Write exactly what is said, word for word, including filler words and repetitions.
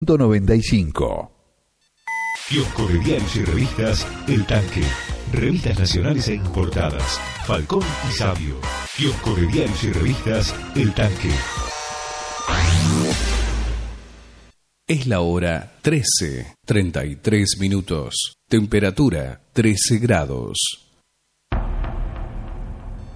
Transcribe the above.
noventa y cinco. Kiosco de diarios y revistas El Tanque. Revistas nacionales e importadas. Falcón y Sabio. Kiosco de diarios y revistas El Tanque. Es la hora trece, treinta y tres minutos. Temperatura trece grados.